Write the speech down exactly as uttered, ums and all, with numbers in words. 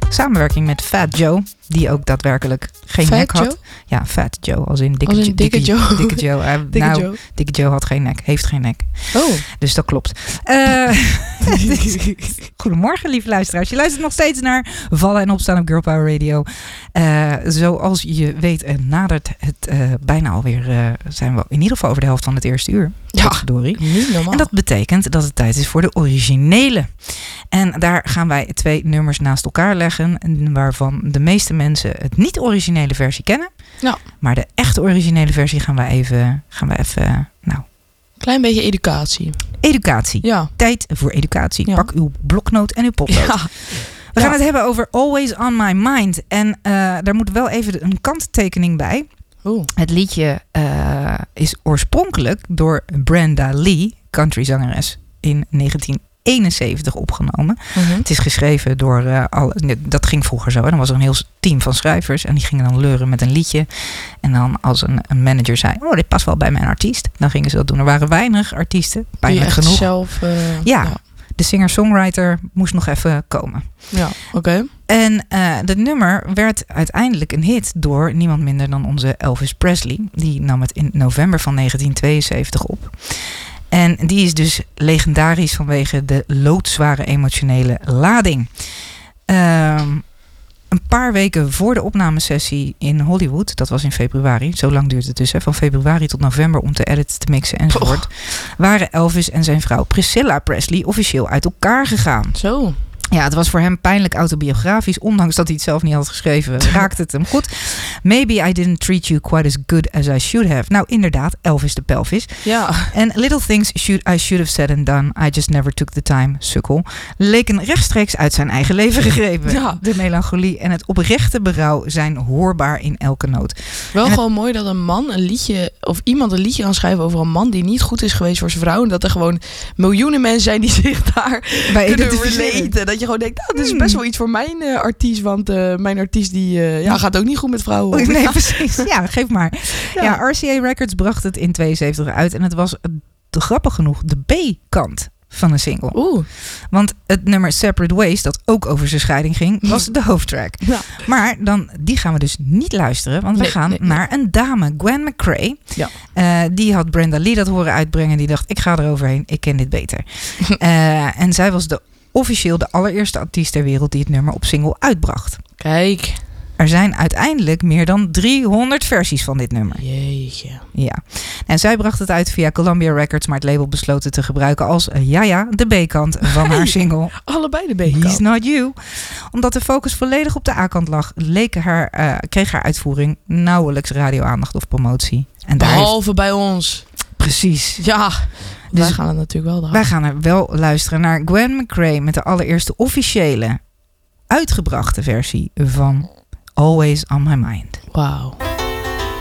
Samenwerking met Fat Joe, die ook daadwerkelijk geen Fat nek had. Joe? Ja, Fat Joe, als in dikke, Als in dikke, dikke Joe. Dikke Joe. Uh, Dikke nou, Joe. Dikke Joe had geen nek, heeft geen nek. Oh. Dus dat klopt. Uh, Goedemorgen, lieve luisteraars. Je luistert nog steeds naar Vallen en Opstaan op Girl Power Radio. Uh, zoals je weet, uh, nadert het uh, bijna alweer, uh, zijn we in ieder geval over de helft van het eerste uur. Ja, niet normaal. En dat betekent dat het tijd is voor de originele. En daar gaan wij twee nummers naast elkaar leggen, waarvan de meeste mensen het niet-originele versie kennen. Ja. Maar de echte originele versie gaan wij even, gaan wij even, nou... Klein beetje educatie. Educatie. Ja. Tijd voor educatie. Ja. Pak uw bloknoot en uw potlood. Ja. We gaan Ja. het hebben over Always on My Mind. En uh, daar moet wel even een kanttekening bij. Oeh. Het liedje uh, is oorspronkelijk door Brenda Lee, countryzangeres, in negentien eenenzeventig opgenomen. Mm-hmm. Het is geschreven door, uh, al, dat ging vroeger zo. Hè? Dan was er een heel team van schrijvers en die gingen dan leuren met een liedje. En dan als een, een manager zei, oh, dit past wel bij mijn artiest. Dan gingen ze dat doen. Er waren weinig artiesten, pijnlijk genoeg. Zelf, uh, ja, ja, de singer-songwriter moest nog even komen. ja oké. Okay. En uh, dat nummer werd uiteindelijk een hit door niemand minder dan onze Elvis Presley. Die nam het in november van negentien tweeënzeventig op. En die is dus legendarisch vanwege de loodzware emotionele lading. Uh, een paar weken voor de opnamesessie in Hollywood, dat was in februari, zo lang duurt het dus, hè, van februari tot november om te editen, te mixen enzovoort, oh. waren Elvis en zijn vrouw Priscilla Presley officieel uit elkaar gegaan. Zo. Ja, het was voor hem pijnlijk autobiografisch. Ondanks dat hij het zelf niet had geschreven, raakte het hem goed. Maybe I didn't treat you quite as good as I should have. Nou, inderdaad, Elvis de pelvis. Ja. En little things should, I should have said and done. I just never took the time, sukkel. Leken rechtstreeks uit zijn eigen leven gegrepen. Ja. De melancholie en het oprechte berouw zijn hoorbaar in elke noot. Wel en gewoon het... mooi dat een man een liedje, of iemand een liedje kan schrijven over een man die niet goed is geweest voor zijn vrouw. En dat er gewoon miljoenen mensen zijn die zich daar bij kunnen relaten. Dat je gewoon denkt, nou, dit is best wel iets voor mijn uh, artiest. Want uh, mijn artiest die uh, ja, gaat ook niet goed met vrouwen. Nee, ja. precies. Ja, geef maar. Ja. ja, R C A Records bracht het in tweeënzeventig uit. En het was uh, grappig genoeg de B-kant van een single. Oeh. Want het nummer Separate Ways, dat ook over zijn scheiding ging, was de hoofdtrack. Ja. Maar dan, die gaan we dus niet luisteren. Want we nee, gaan nee, naar nee. een dame, Gwen McCrae. Ja. Uh, die had Brenda Lee dat horen uitbrengen. Die dacht, ik ga eroverheen. Ik ken dit beter. uh, en zij was de officieel de allereerste artiest ter wereld die het nummer op single uitbracht. Kijk. Er zijn uiteindelijk meer dan driehonderd versies van dit nummer. Jeetje. Ja. En zij bracht het uit via Columbia Records, maar het label besloot het te gebruiken als, uh, ja ja, de B-kant van haar single. Allebei de B-kant. He's Not You. Omdat de focus volledig op de A-kant lag, leek haar, uh, kreeg haar uitvoering nauwelijks radio-aandacht of promotie. En daar Behalve heeft... bij ons. Precies. Ja, dus wij gaan het natuurlijk wel doen. Wij gaan er wel luisteren naar Gwen McCrae met de allereerste officiële uitgebrachte versie van Always on My Mind. Wauw.